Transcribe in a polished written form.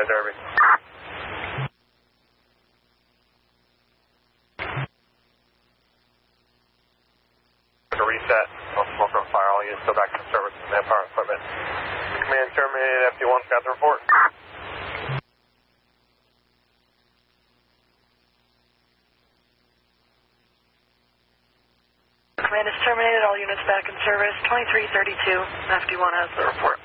Derby. To reset. No smoke or fire. All units go back to service and manpower equipment. Command terminated. FD1's got the report. Command is terminated. All units back in service. 2332. FD1 has the report.